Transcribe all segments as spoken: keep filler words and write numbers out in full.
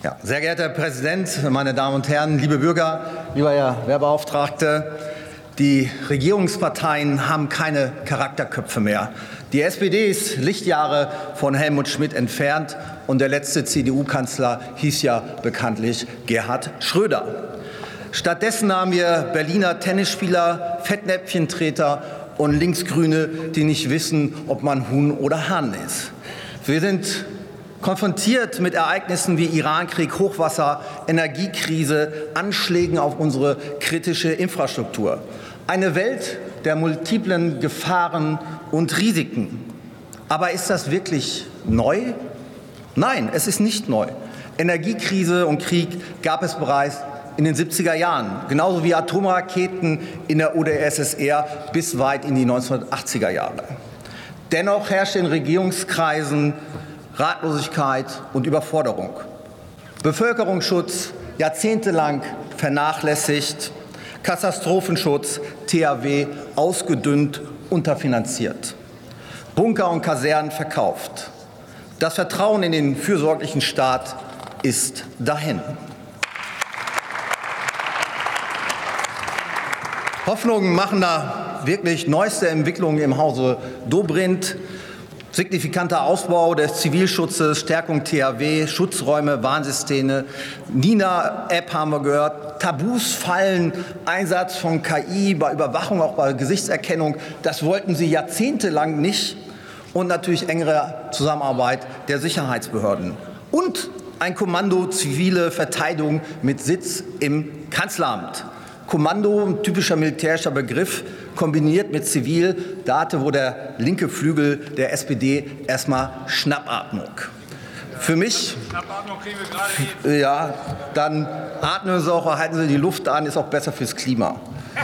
Ja, sehr geehrter Herr Präsident, meine Damen und Herren, liebe Bürger, lieber Herr Wehrbeauftragte, die Regierungsparteien haben keine Charakterköpfe mehr. Die S P D ist Lichtjahre von Helmut Schmidt entfernt und der letzte C D U-Kanzler hieß ja bekanntlich Gerhard Schröder. Stattdessen haben wir Berliner Tennisspieler, Fettnäpfchentreter und Linksgrüne, die nicht wissen, ob man Huhn oder Hahn ist. Wir sind konfrontiert mit Ereignissen wie Irankrieg, Hochwasser, Energiekrise, Anschlägen auf unsere kritische Infrastruktur. Eine Welt der multiplen Gefahren und Risiken. Aber ist das wirklich neu? Nein, es ist nicht neu. Energiekrise und Krieg gab es bereits in den siebziger Jahren, genauso wie Atomraketen in der U d S S R bis weit in die neunzehnhundertachtziger Jahre. Dennoch herrscht in Regierungskreisen Ratlosigkeit und Überforderung. Bevölkerungsschutz jahrzehntelang vernachlässigt, Katastrophenschutz, T H W ausgedünnt, unterfinanziert, Bunker und Kasernen verkauft. Das Vertrauen in den fürsorglichen Staat ist dahin. Hoffnungen machen da wirklich neueste Entwicklungen im Hause Dobrindt. Signifikanter Ausbau des Zivilschutzes, Stärkung T H W, Schutzräume, Warnsysteme, Nina-App haben wir gehört, Tabus fallen, Einsatz von K I bei Überwachung, auch bei Gesichtserkennung. Das wollten Sie jahrzehntelang nicht. Und natürlich engere Zusammenarbeit der Sicherheitsbehörden. Und ein Kommando zivile Verteidigung mit Sitz im Kanzleramt. Kommando, ein typischer militärischer Begriff, kombiniert mit Zivil, da hatte wo der linke Flügel der S P D erstmal Schnappatmung. Für mich, Schnappatmung kriegen wir gerade ja, dann atmen Sie auch, halten Sie die Luft an, ist auch besser fürs Klima.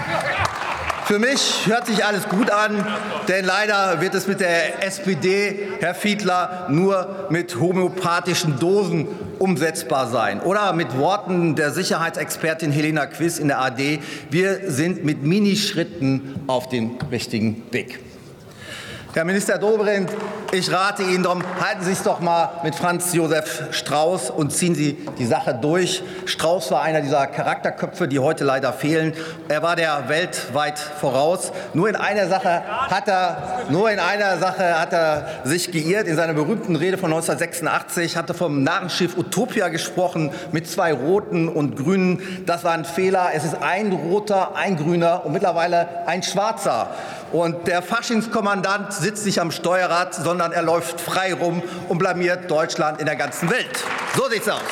Für mich hört sich alles gut an, denn leider wird es mit der S P D, Herr Fiedler, nur mit homöopathischen Dosen umsetzbar sein. Oder mit Worten der Sicherheitsexpertin Helena Quiss in der A R D, wir sind mit Minischritten auf dem richtigen Weg. Herr Minister Dobrindt, ich rate Ihnen darum, halten Sie es doch mal mit Franz Josef Strauß und ziehen Sie die Sache durch. Strauß war einer dieser Charakterköpfe, die heute leider fehlen. Er war der weltweit voraus. Nur in einer Sache hat er, nur in einer Sache hat er sich geirrt. In seiner berühmten Rede von neunzehnhundertsechsundachtzig hat er vom Narrenschiff Utopia gesprochen mit zwei Roten und Grünen. Das war ein Fehler. Es ist ein Roter, ein Grüner und mittlerweile ein Schwarzer. Und der Faschingskommandant sitzt nicht am Steuerrad, sondern er läuft frei rum und blamiert Deutschland in der ganzen Welt. So sieht's aus.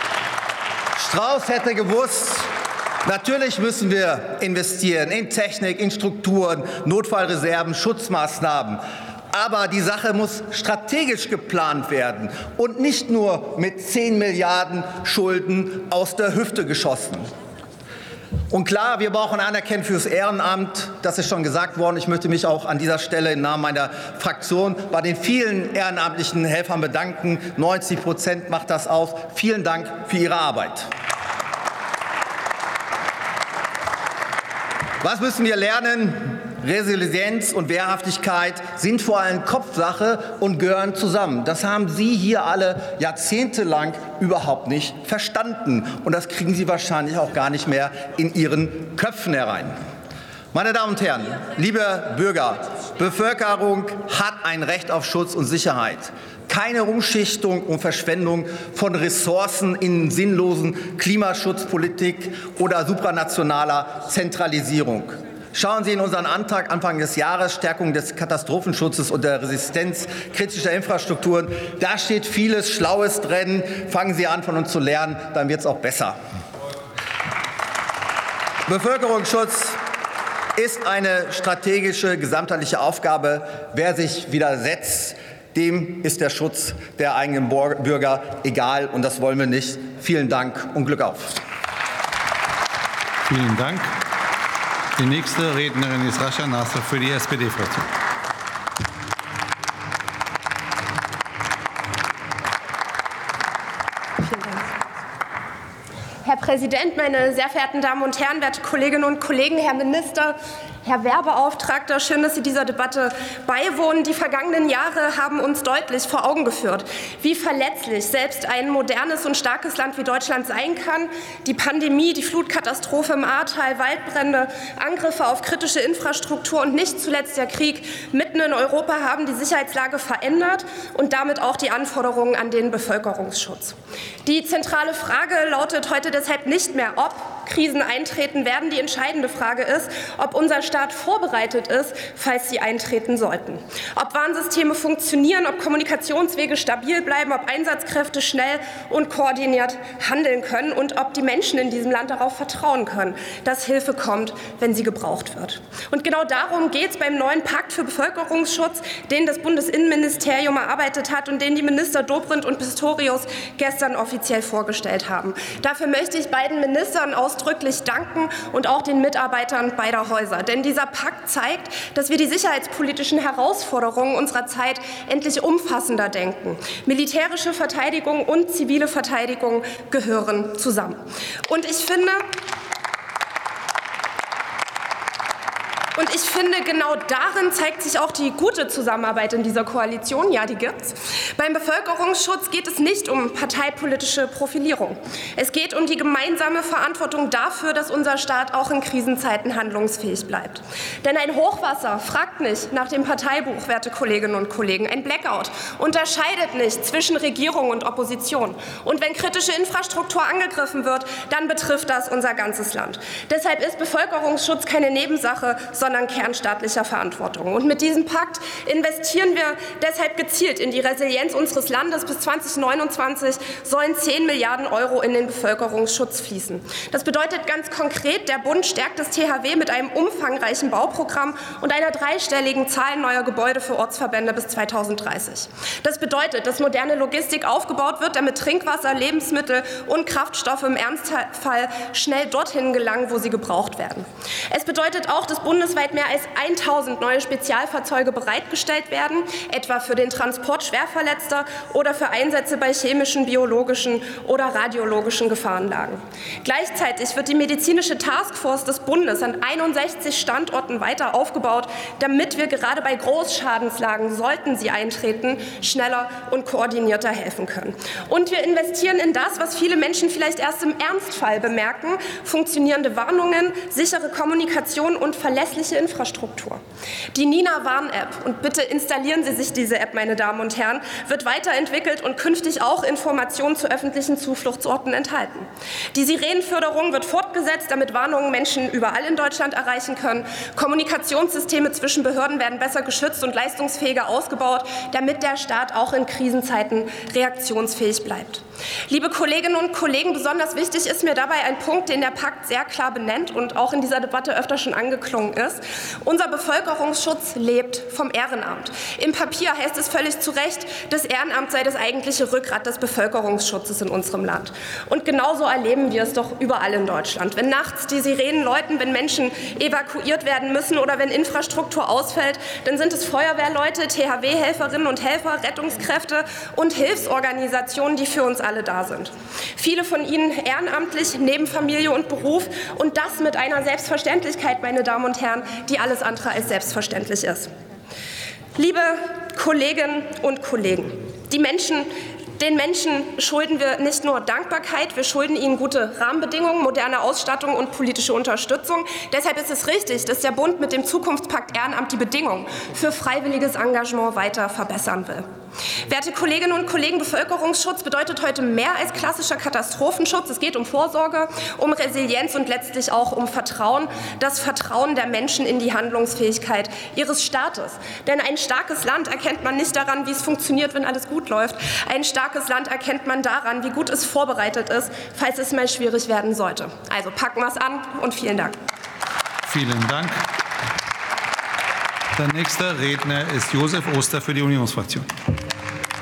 Strauß hätte gewusst, natürlich müssen wir investieren in Technik, in Strukturen, Notfallreserven, Schutzmaßnahmen. Aber die Sache muss strategisch geplant werden und nicht nur mit zehn Milliarden Schulden aus der Hüfte geschossen. Und klar, wir brauchen Anerkennung fürs Ehrenamt. Das ist schon gesagt worden. Ich möchte mich auch an dieser Stelle im Namen meiner Fraktion bei den vielen ehrenamtlichen Helfern bedanken. neunzig Prozent macht das aus. Vielen Dank für Ihre Arbeit. Was müssen wir lernen? Resilienz und Wehrhaftigkeit sind vor allem Kopfsache und gehören zusammen. Das haben Sie hier alle jahrzehntelang überhaupt nicht verstanden. Und das kriegen Sie wahrscheinlich auch gar nicht mehr in Ihren Köpfen herein. Meine Damen und Herren, liebe Bürger, Bevölkerung hat ein Recht auf Schutz und Sicherheit. Keine Umschichtung und Verschwendung von Ressourcen in sinnlosen Klimaschutzpolitik oder supranationaler Zentralisierung. Schauen Sie in unseren Antrag Anfang des Jahres, Stärkung des Katastrophenschutzes und der Resistenz kritischer Infrastrukturen. Da steht vieles Schlaues drin. Fangen Sie an, von uns zu lernen, dann wird es auch besser. Bevölkerungsschutz ist eine strategische, gesamtheitliche Aufgabe. Wer sich widersetzt, dem ist der Schutz der eigenen Bürger egal. Und das wollen wir nicht. Vielen Dank und Glück auf. Vielen Dank. Die nächste Rednerin ist Rascha Nasser für die S P D-Fraktion. Herr Präsident, meine sehr verehrten Damen und Herren, werte Kolleginnen und Kollegen, Herr Minister! Herr Wehrbeauftragter, schön, dass Sie dieser Debatte beiwohnen. Die vergangenen Jahre haben uns deutlich vor Augen geführt, wie verletzlich selbst ein modernes und starkes Land wie Deutschland sein kann. Die Pandemie, die Flutkatastrophe im Ahrtal, Waldbrände, Angriffe auf kritische Infrastruktur und nicht zuletzt der Krieg mitten in Europa haben die Sicherheitslage verändert und damit auch die Anforderungen an den Bevölkerungsschutz. Die zentrale Frage lautet heute deshalb nicht mehr, ob Krisen eintreten werden. Die entscheidende Frage ist, ob unser Staat vorbereitet ist, falls sie eintreten sollten. Ob Warnsysteme funktionieren, ob Kommunikationswege stabil bleiben, ob Einsatzkräfte schnell und koordiniert handeln können und ob die Menschen in diesem Land darauf vertrauen können, dass Hilfe kommt, wenn sie gebraucht wird. Und genau darum geht es beim neuen Pakt für Bevölkerungsschutz, den das Bundesinnenministerium erarbeitet hat und den die Minister Dobrindt und Pistorius gestern offiziell vorgestellt haben. Dafür möchte ich beiden Ministern ausdrücklich danken und auch den Mitarbeitern beider Häuser. Denn dieser Pakt zeigt, dass wir die sicherheitspolitischen Herausforderungen unserer Zeit endlich umfassender denken. Militärische Verteidigung und zivile Verteidigung gehören zusammen. Und ich finde, Und ich finde, genau darin zeigt sich auch die gute Zusammenarbeit in dieser Koalition. Ja, die gibt's. Beim Bevölkerungsschutz geht es nicht um parteipolitische Profilierung. Es geht um die gemeinsame Verantwortung dafür, dass unser Staat auch in Krisenzeiten handlungsfähig bleibt. Denn ein Hochwasser fragt nicht nach dem Parteibuch, werte Kolleginnen und Kollegen. Ein Blackout unterscheidet nicht zwischen Regierung und Opposition. Und wenn kritische Infrastruktur angegriffen wird, dann betrifft das unser ganzes Land. Deshalb ist Bevölkerungsschutz keine Nebensache, sondern kernstaatlicher Verantwortung. Und mit diesem Pakt investieren wir deshalb gezielt in die Resilienz unseres Landes. Bis zweitausendneunundzwanzig sollen zehn Milliarden Euro in den Bevölkerungsschutz fließen. Das bedeutet ganz konkret, der Bund stärkt das T H W mit einem umfangreichen Bauprogramm und einer dreistelligen Zahl neuer Gebäude für Ortsverbände bis zweitausenddreißig. Das bedeutet, dass moderne Logistik aufgebaut wird, damit Trinkwasser, Lebensmittel und Kraftstoffe im Ernstfall schnell dorthin gelangen, wo sie gebraucht werden. Es bedeutet auch, dass bundesweit mehr als tausend neue Spezialfahrzeuge bereitgestellt werden, etwa für den Transport Schwerverletzter oder für Einsätze bei chemischen, biologischen oder radiologischen Gefahrenlagen. Gleichzeitig wird die medizinische Taskforce des Bundes an einundsechzig Standorten weiter aufgebaut, damit wir gerade bei Großschadenslagen, sollten sie eintreten, schneller und koordinierter helfen können. Und wir investieren in das, was viele Menschen vielleicht erst im Ernstfall bemerken: funktionierende Warnungen, sichere Kommunikation und verlässliche Infrastruktur. Die Nina-Warn-App, und bitte installieren Sie sich diese App, meine Damen und Herren, wird weiterentwickelt und künftig auch Informationen zu öffentlichen Zufluchtsorten enthalten. Die Sirenenförderung wird fortgesetzt, damit Warnungen Menschen überall in Deutschland erreichen können. Kommunikationssysteme zwischen Behörden werden besser geschützt und leistungsfähiger ausgebaut, damit der Staat auch in Krisenzeiten reaktionsfähig bleibt. Liebe Kolleginnen und Kollegen, besonders wichtig ist mir dabei ein Punkt, den der Pakt sehr klar benennt und auch in dieser Debatte öfter schon angeklungen ist. Unser Bevölkerungsschutz lebt vom Ehrenamt. Im Papier heißt es völlig zu Recht, das Ehrenamt sei das eigentliche Rückgrat des Bevölkerungsschutzes in unserem Land. Und genauso erleben wir es doch überall in Deutschland. Wenn nachts die Sirenen läuten, wenn Menschen evakuiert werden müssen oder wenn Infrastruktur ausfällt, dann sind es Feuerwehrleute, T H W-Helferinnen und Helfer, Rettungskräfte und Hilfsorganisationen, die für uns alle da sind. Viele von ihnen ehrenamtlich, neben Familie und Beruf, und das mit einer Selbstverständlichkeit, meine Damen und Herren, die alles andere als selbstverständlich ist. Liebe Kolleginnen und Kollegen, die Menschen, den Menschen schulden wir nicht nur Dankbarkeit, wir schulden ihnen gute Rahmenbedingungen, moderne Ausstattung und politische Unterstützung. Deshalb ist es richtig, dass der Bund mit dem Zukunftspakt Ehrenamt die Bedingungen für freiwilliges Engagement weiter verbessern will. Werte Kolleginnen und Kollegen, Bevölkerungsschutz bedeutet heute mehr als klassischer Katastrophenschutz. Es geht um Vorsorge, um Resilienz und letztlich auch um Vertrauen, das Vertrauen der Menschen in die Handlungsfähigkeit ihres Staates. Denn ein starkes Land erkennt man nicht daran, wie es funktioniert, wenn alles gut läuft. Ein starkes Land erkennt man daran, wie gut es vorbereitet ist, falls es mal schwierig werden sollte. Also packen wir es an und vielen Dank. Vielen Dank. Der nächste Redner ist Josef Oster für die Unionsfraktion.